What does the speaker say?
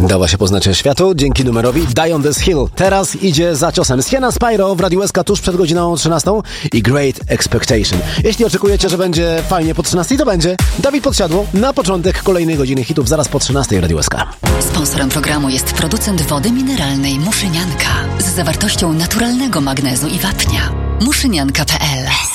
Dała się poznać światu dzięki numerowi Die on this Hill. Teraz idzie za ciosem Sienna Spyro w Radiu SK tuż przed godziną 13 i Great Expectation. Jeśli oczekujecie, że będzie fajnie po 13, to będzie Dawid Podsiadło na początek kolejnej godziny hitów zaraz po 13 Radiu SK. Sponsorem programu jest producent wody mineralnej Muszynianka z zawartością naturalnego magnezu i wapnia. Muszynianka.pl